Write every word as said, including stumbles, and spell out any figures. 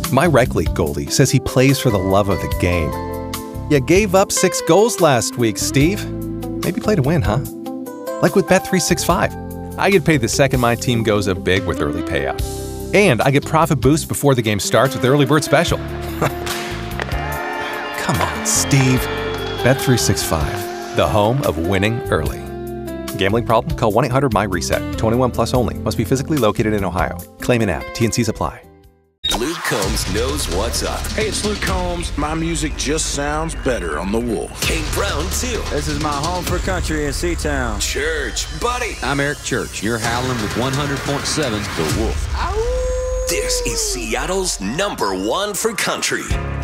My rec league goalie says he plays for the love of the game. You gave up six goals last week, Steve. Maybe play to win, huh? Like with Bet three sixty-five. I get paid the second my team goes up big with early payout. And I get profit boosts before the game starts with the Early Bird Special. Come on, Steve. Bet three sixty-five, the home of winning early. Gambling problem? Call one eight hundred M Y reset. twenty-one plus only. Must be physically located in Ohio. Claim in app. T N Cs apply. Luke Combs knows what's up. Hey, it's Luke Combs. My music just sounds better on the Wolf. Kate Brown, too. This is my home for country in Seatown. Church, buddy. I'm Eric Church. You're howling with one hundred point seven The Wolf. Ow. This is Seattle's number one for country.